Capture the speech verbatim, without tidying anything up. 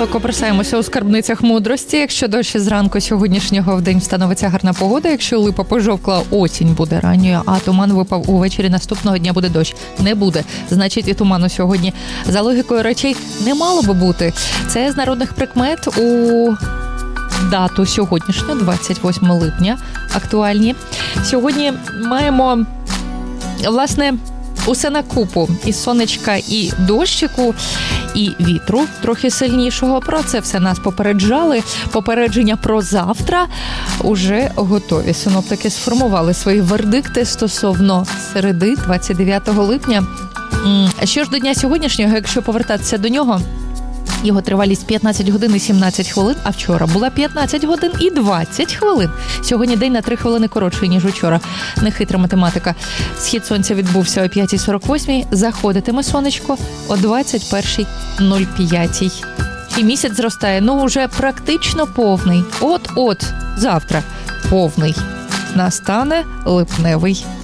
то копирсаємося у скарбницях мудрості. Якщо дощ зранку сьогоднішнього в день становиться гарна погода, якщо липа пожовкла, осінь буде ранньою, а туман випав увечері наступного дня буде дощ. Не буде. Значить, і туману сьогодні за логікою речей не мало би бути. Це з народних прикмет у дату сьогоднішню, двадцять восьмого липня, актуальні. Сьогодні маємо, власне, усе на купу. І сонечка, і дощику, і вітру трохи сильнішого. Про це все нас попереджали. Попередження про завтра уже готові. Синоптики сформували свої вердикти стосовно середи, двадцять дев'ятого липня. Що ж до дня сьогоднішнього, якщо повертатися до нього, його тривалість п'ятнадцять годин і сімнадцять хвилин, а вчора була п'ятнадцять годин і двадцять хвилин. Сьогодні день на три хвилини коротший, ніж учора. Нехитра математика. Схід сонця відбувся о п'ятій сорок восьмій, заходитиме сонечко о двадцять першій нуль п'ять. І місяць зростає, ну, уже практично повний. От-от, завтра повний. Настане липневий